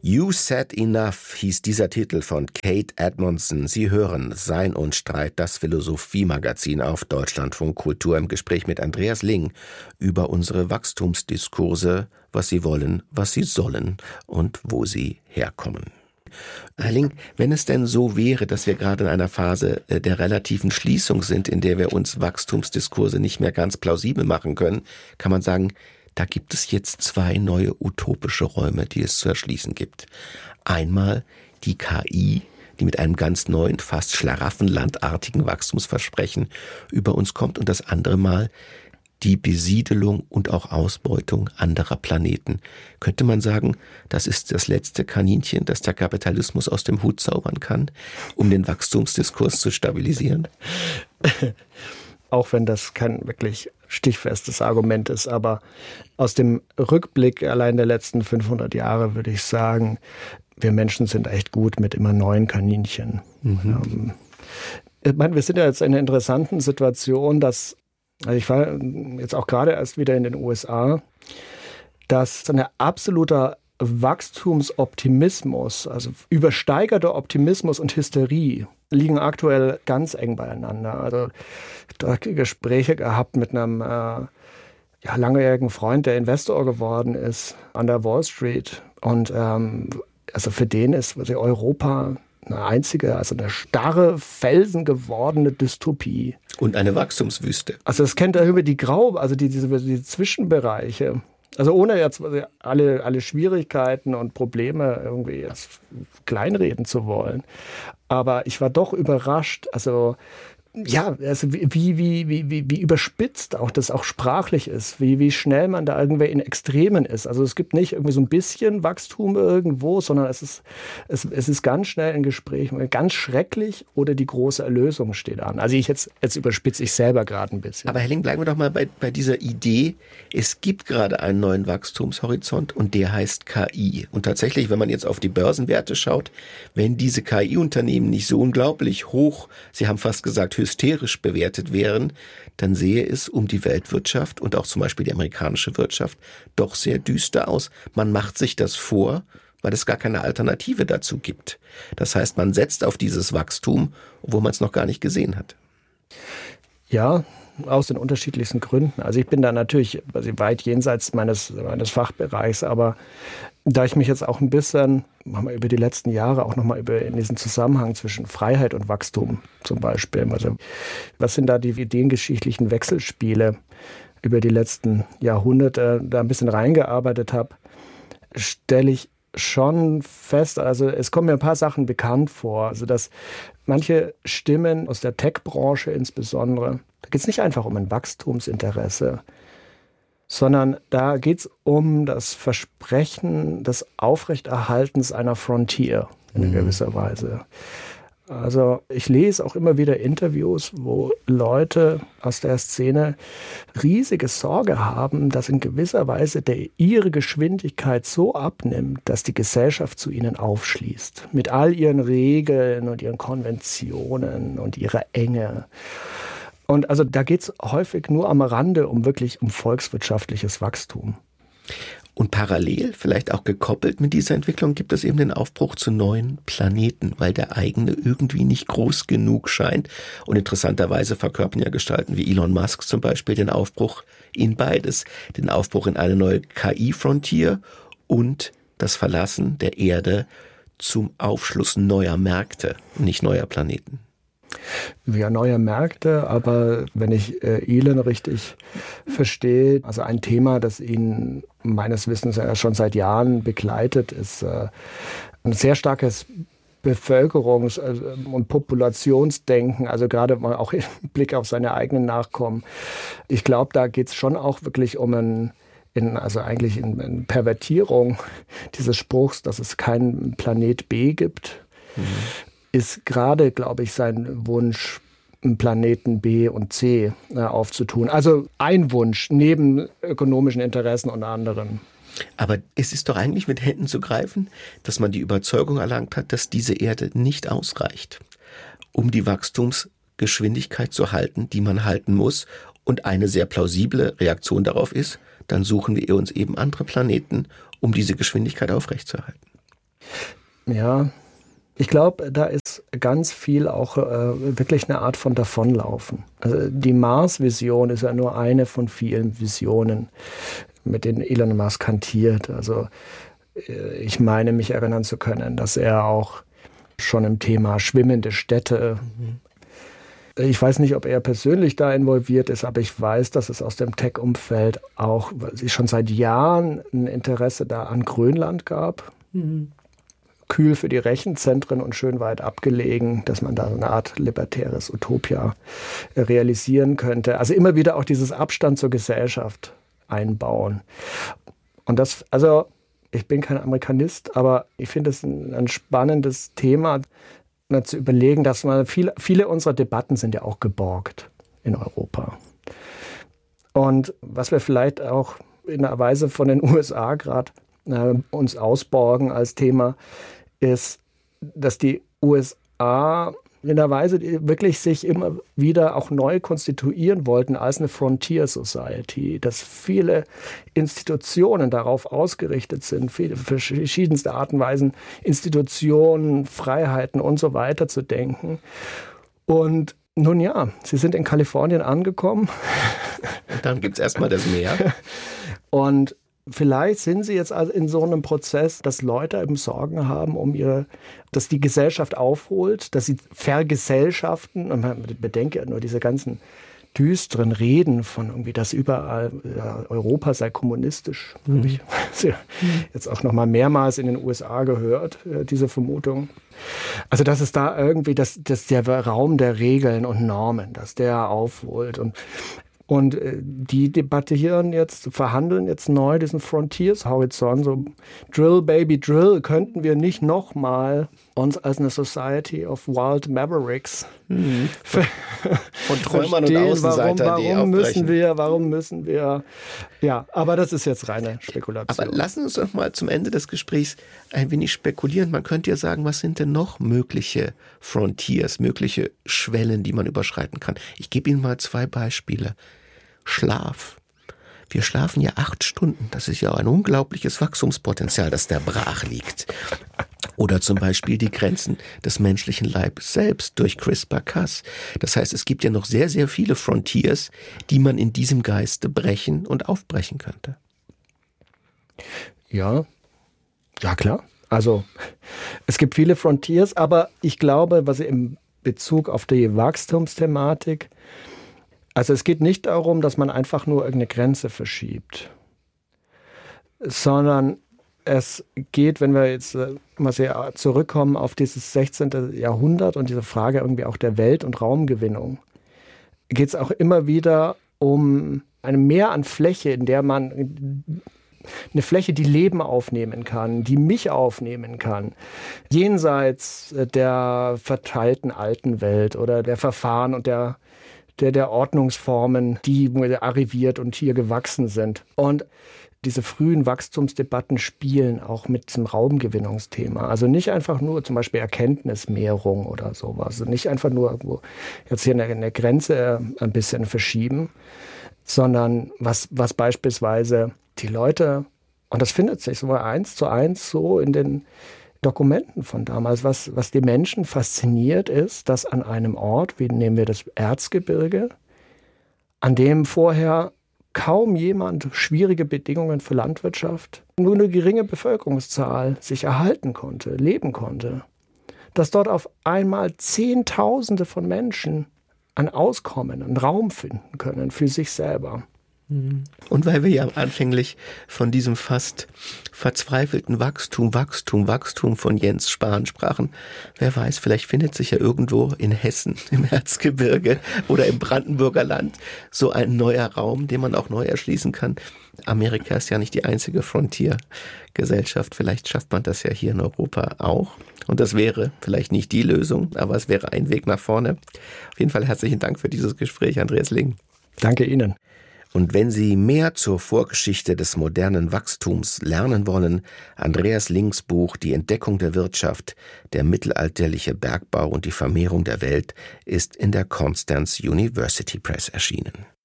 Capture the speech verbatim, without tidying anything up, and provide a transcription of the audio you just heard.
You Said Enough hieß dieser Titel von Kate Edmondson. Sie hören Sein und Streit, das Philosophiemagazin auf Deutschlandfunk Kultur im Gespräch mit Andreas Ling über unsere Wachstumsdiskurse, was sie wollen, was sie sollen und wo sie herkommen. Herr Ling, wenn es denn so wäre, dass wir gerade in einer Phase der relativen Schließung sind, in der wir uns Wachstumsdiskurse nicht mehr ganz plausibel machen können, kann man sagen, da gibt es jetzt zwei neue utopische Räume, die es zu erschließen gibt. Einmal die K I, die mit einem ganz neuen, fast schlaraffenlandartigen Wachstumsversprechen über uns kommt, und das andere Mal die Besiedelung und auch Ausbeutung anderer Planeten. Könnte man sagen, das ist das letzte Kaninchen, das der Kapitalismus aus dem Hut zaubern kann, um den Wachstumsdiskurs zu stabilisieren? Auch wenn das kein wirklich stichfestes Argument ist, aber aus dem Rückblick allein der letzten fünfhundert Jahre würde ich sagen, wir Menschen sind echt gut mit immer neuen Kaninchen. Mhm. Ähm, ich meine, wir sind ja jetzt in einer interessanten Situation, dass, also ich war jetzt auch gerade erst wieder in den U S A, dass ein absoluter Wachstumsoptimismus, also übersteigerter Optimismus und Hysterie liegen aktuell ganz eng beieinander. Also da Gespräche gehabt mit einem äh, ja, langjährigen Freund, der Investor geworden ist an der Wall Street. Und ähm, also für den ist Europa eine einzige, also eine starre, felsengewordene Dystopie. Und eine Wachstumswüste. Also das kennt er über die Grau, also die, diese die Zwischenbereiche. Also ohne jetzt alle, alle Schwierigkeiten und Probleme irgendwie jetzt kleinreden zu wollen. Aber ich war doch überrascht, also ja, also wie, wie, wie, wie, wie überspitzt auch das auch sprachlich ist, wie, wie schnell man da irgendwie in Extremen ist. Also es gibt nicht irgendwie so ein bisschen Wachstum irgendwo, sondern es ist, es, es ist ganz schnell ein Gespräch, ganz schrecklich, oder die große Erlösung steht an. Also ich jetzt, jetzt überspitze ich selber gerade ein bisschen. Aber Herr Ling, bleiben wir doch mal bei, bei dieser Idee. Es gibt gerade einen neuen Wachstumshorizont und der heißt K I. Und tatsächlich, wenn man jetzt auf die Börsenwerte schaut, wenn diese K I-Unternehmen nicht so unglaublich hoch, Sie haben fast gesagt, hysterisch bewertet wären, dann sehe es um die Weltwirtschaft und auch zum Beispiel die amerikanische Wirtschaft doch sehr düster aus. Man macht sich das vor, weil es gar keine Alternative dazu gibt. Das heißt, man setzt auf dieses Wachstum, obwohl man es noch gar nicht gesehen hat. Ja, aus den unterschiedlichsten Gründen. Also ich bin da natürlich weit jenseits meines, meines Fachbereichs, aber da ich mich jetzt auch ein bisschen über die letzten Jahre auch nochmal über in diesen Zusammenhang zwischen Freiheit und Wachstum zum Beispiel, also was sind da die ideengeschichtlichen Wechselspiele über die letzten Jahrhunderte, da ein bisschen reingearbeitet habe, stelle ich schon fest, also es kommen mir ein paar Sachen bekannt vor, also dass manche Stimmen aus der Tech-Branche insbesondere, da geht es nicht einfach um ein Wachstumsinteresse, sondern da geht es um das Versprechen des Aufrechterhaltens einer Frontier in mhm. gewisser Weise. Also ich lese auch immer wieder Interviews, wo Leute aus der Szene riesige Sorge haben, dass in gewisser Weise der, ihre Geschwindigkeit so abnimmt, dass die Gesellschaft zu ihnen aufschließt. Mit all ihren Regeln und ihren Konventionen und ihrer Enge. Und also da geht es häufig nur am Rande um wirklich um volkswirtschaftliches Wachstum. Und parallel, vielleicht auch gekoppelt mit dieser Entwicklung, gibt es eben den Aufbruch zu neuen Planeten, weil der eigene irgendwie nicht groß genug scheint. Und interessanterweise verkörpern ja Gestalten wie Elon Musk zum Beispiel den Aufbruch in beides. Den Aufbruch in eine neue K I-Frontier und das Verlassen der Erde zum Aufschluss neuer Märkte, nicht neuer Planeten. Ja, neue Märkte, aber wenn ich äh, Elon richtig verstehe, also ein Thema, das ihn meines Wissens ja schon seit Jahren begleitet, ist äh, ein sehr starkes Bevölkerungs- und Populationsdenken, also gerade mal auch im Blick auf seine eigenen Nachkommen. Ich glaube, da geht es schon auch wirklich um ein In, also eigentlich in, in Pervertierung dieses Spruchs, dass es keinen Planet B gibt. Mhm. Ist gerade, glaube ich, sein Wunsch, einen Planeten B und C äh, aufzutun. Also ein Wunsch neben ökonomischen Interessen und anderen. Aber es ist doch eigentlich mit Händen zu greifen, dass man die Überzeugung erlangt hat, dass diese Erde nicht ausreicht, um die Wachstumsgeschwindigkeit zu halten, die man halten muss. Und eine sehr plausible Reaktion darauf ist, dann suchen wir uns eben andere Planeten, um diese Geschwindigkeit aufrechtzuerhalten. Ja, ich glaube, da ist ganz viel auch äh, wirklich eine Art von Davonlaufen. Also die Mars-Vision ist ja nur eine von vielen Visionen, mit denen Elon Musk hantiert. Also äh, ich meine, mich erinnern zu können, dass er auch schon im Thema schwimmende Städte, mhm. ich weiß nicht, ob er persönlich da involviert ist, aber ich weiß, dass es aus dem Tech-Umfeld auch schon seit Jahren ein Interesse da an Grönland gab. Mhm. Kühl für die Rechenzentren und schön weit abgelegen, dass man da eine Art libertäres Utopia realisieren könnte. Also immer wieder auch dieses Abstand zur Gesellschaft einbauen. Und das, also ich bin kein Amerikanist, aber ich finde es ein, ein spannendes Thema, zu überlegen, dass man viele, viele unserer Debatten sind ja auch geborgt in Europa. Und was wir vielleicht auch in einer Weise von den U S A gerade äh, uns ausborgen als Thema, ist, dass die U S A in einer Weise wirklich sich immer wieder auch neu konstituieren wollten als eine Frontier Society, dass viele Institutionen darauf ausgerichtet sind, viele verschiedenste Arten und Weisen, Institutionen, Freiheiten und so weiter zu denken. Und nun ja, sie sind in Kalifornien angekommen. Und dann gibt es erstmal das Meer. Und vielleicht sind sie jetzt also in so einem Prozess, dass Leute eben Sorgen haben, um ihre, dass die Gesellschaft aufholt, dass sie vergesellschaften. Und man bedenke ja nur diese ganzen düsteren Reden von irgendwie, dass überall ja, Europa sei kommunistisch. Mhm. Habe ich jetzt auch noch mal mehrmals in den U S A gehört, diese Vermutung. Also dass es da irgendwie, dass, dass der Raum der Regeln und Normen, dass der aufholt. Und Und die debattieren jetzt, verhandeln jetzt neu diesen Frontiers-Horizont. So Drill, Baby, Drill. Könnten wir nicht nochmal uns als eine Society of Wild Mavericks mhm. von, von Träumern und Außenseitern, warum, die warum müssen aufbrechen. wir, warum müssen wir, ja, aber das ist jetzt reine Spekulation. Aber lassen uns doch mal zum Ende des Gesprächs ein wenig spekulieren. Man könnte ja sagen, was sind denn noch mögliche Frontiers, mögliche Schwellen, die man überschreiten kann? Ich gebe Ihnen mal zwei Beispiele. Schlaf. Wir schlafen ja acht Stunden. Das ist ja ein unglaubliches Wachstumspotenzial, das da brach liegt. Oder zum Beispiel die Grenzen des menschlichen Leibes selbst durch CRISPR-Cas. Das heißt, es gibt ja noch sehr, sehr viele Frontiers, die man in diesem Geiste brechen und aufbrechen könnte. Ja, ja klar. Also es gibt viele Frontiers, aber ich glaube, was im Bezug auf die Wachstumsthematik, also es geht nicht darum, dass man einfach nur irgendeine Grenze verschiebt, sondern es geht, wenn wir jetzt mal sehr zurückkommen auf dieses sechzehnten Jahrhundert und diese Frage irgendwie auch der Welt- und Raumgewinnung, geht es auch immer wieder um ein Mehr an Fläche, in der man eine Fläche, die Leben aufnehmen kann, die mich aufnehmen kann, jenseits der verteilten alten Welt oder der Verfahren und der Der, der Ordnungsformen, die arriviert und hier gewachsen sind. Und diese frühen Wachstumsdebatten spielen auch mit diesem Raumgewinnungsthema. Also nicht einfach nur zum Beispiel Erkenntnismehrung oder sowas. Also nicht einfach nur irgendwo jetzt hier eine, eine Grenze ein bisschen verschieben, sondern was, was beispielsweise die Leute, und das findet sich so eins zu eins so in den Dokumenten von damals, was, was die Menschen fasziniert ist, dass an einem Ort, wie nehmen wir das Erzgebirge, an dem vorher kaum jemand schwierige Bedingungen für Landwirtschaft, nur eine geringe Bevölkerungszahl sich erhalten konnte, leben konnte, dass dort auf einmal Zehntausende von Menschen ein Auskommen, einen Raum finden können für sich selber. Und weil wir ja anfänglich von diesem fast verzweifelten Wachstum, Wachstum, Wachstum von Jens Spahn sprachen, wer weiß, vielleicht findet sich ja irgendwo in Hessen, im Erzgebirge oder im Brandenburger Land so ein neuer Raum, den man auch neu erschließen kann. Amerika ist ja nicht die einzige Frontiergesellschaft, vielleicht schafft man das ja hier in Europa auch. Und das wäre vielleicht nicht die Lösung, aber es wäre ein Weg nach vorne. Auf jeden Fall herzlichen Dank für dieses Gespräch, Andreas Ling. Danke Ihnen. Und wenn Sie mehr zur Vorgeschichte des modernen Wachstums lernen wollen, Andreas Lings Buch Die Entdeckung der Wirtschaft, der mittelalterliche Bergbau und die Vermehrung der Welt ist in der Constance University Press erschienen.